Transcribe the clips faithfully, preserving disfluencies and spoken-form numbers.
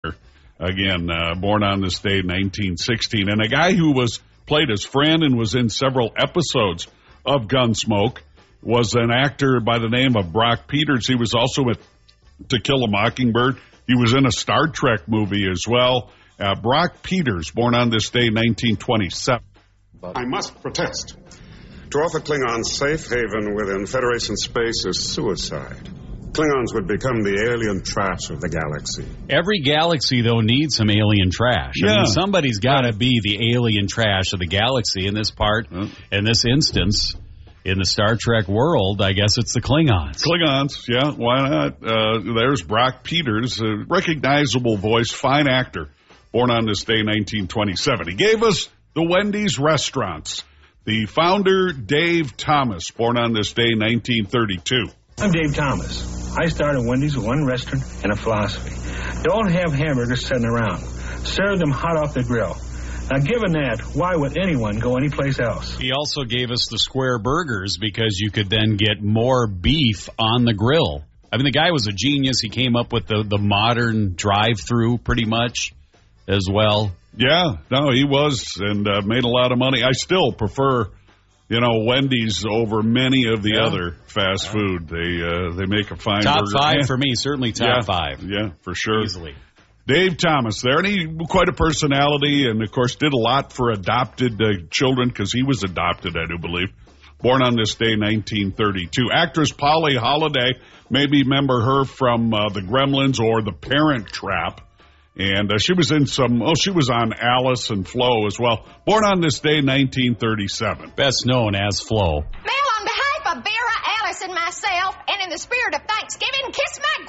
Again, uh, born on this day, nineteen sixteen. And a guy who was played his friend and was in several episodes of Gunsmoke was an actor by the name of Brock Peters. He was also with To Kill a Mockingbird. He was in a Star Trek movie as well. Uh, Brock Peters, born on this day, nineteen twenty-seven. I must protest. To offer Klingons safe haven within Federation space is suicide. Klingons would become the alien trash of the galaxy. Every galaxy, though, needs some alien trash. Yeah. I mean, somebody's got to be the alien trash of the galaxy in this part. Yeah. In this instance, in the Star Trek world, I guess it's the Klingons. Klingons, yeah, why not? Uh, there's Brock Peters, a recognizable voice, fine actor, born on this day, nineteen twenty-seven. He gave us the Wendy's restaurants. The founder, Dave Thomas, born on this day, nineteen thirty-two. I'm Dave Thomas. I started Wendy's with one restaurant and a philosophy. Don't have hamburgers sitting around. Serve them hot off the grill. Now, given that, why would anyone go anyplace else? He also gave us the square burgers because you could then get more beef on the grill. I mean, the guy was a genius. He came up with the, the modern drive-through pretty much as well. Yeah, no, he was and uh, made a lot of money. I still prefer, you know, Wendy's over many of the Yeah. other fast food. They uh, they make a fine Top burger. five Yeah. for me, certainly top yeah. five. Yeah, for sure. Easily. Dave Thomas there, and he quite a personality, and of course did a lot for adopted uh, children because he was adopted, I do believe. Born on this day, nineteen thirty-two. Actress Polly Holiday, maybe remember her from uh, The Gremlins or The Parent Trap, and uh, she was in some. Oh, she was on Alice and Flo as well. Born on this day, nineteen thirty-seven. Best known as Flo. Mail on behalf of Vera, Alice, and myself, and in the spirit of Thanksgiving, kiss my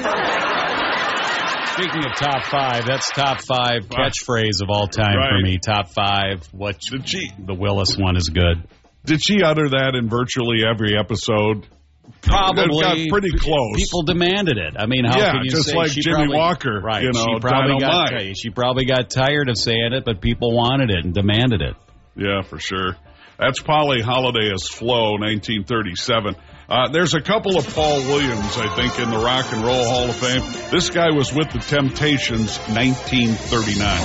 gran. Speaking of top five, that's top five catchphrase of all time Right. for me. Top five. What Did she? the Willis one is good. Did she utter that in virtually every episode? Probably. It got pretty close. People demanded it. I mean, how Yeah, can you just say like she Jimmy probably, Walker, Right. you know, she probably got Dynamite. she probably got tired of saying it, but people wanted it and demanded it. Yeah, for sure. That's Polly Holiday as Flo, nineteen thirty-seven. Uh, there's a couple of Paul Williams, I think, in the Rock and Roll Hall of Fame. This guy was with the Temptations, nineteen thirty-nine.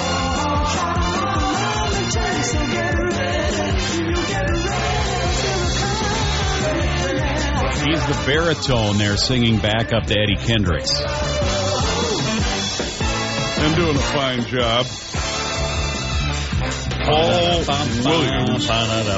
He's the baritone there singing back up to Eddie Kendricks. And doing a fine job. Paul Williams.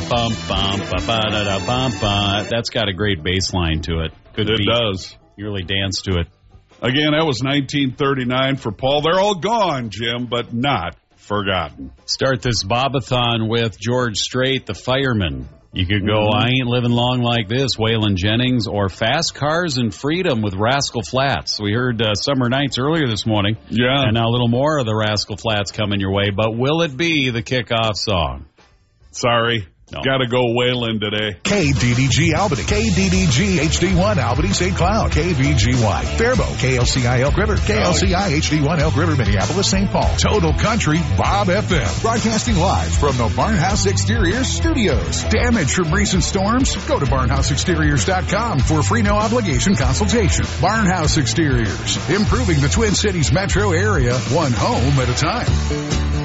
That's got a great bass line to it. Good It beat. does. You really dance to it. Again, that was nineteen thirty-nine for Paul. They're all gone, Jim, but not forgotten. Start this Bobathon with George Strait, the fireman. You could go, I Ain't Living Long Like This, Waylon Jennings, or Fast Cars and Freedom with Rascal Flatts. We heard uh, Summer Nights earlier this morning. Yeah. And now a little more of the Rascal Flatts coming your way. But will it be the kickoff song? Sorry. No. Got to go Waylon today. K D D G Albany, K D D G H D one Albany Saint Cloud, K V G Y Faribault, K L C I Elk River, K L C I H D one Elk River, Minneapolis, Saint Paul. Total Country Bob F M, broadcasting live from the Barnhouse Exteriors Studios. Damage from recent storms? Go to barnhouse exteriors dot com for free no obligation consultation. Barnhouse Exteriors, improving the Twin Cities metro area one home at a time.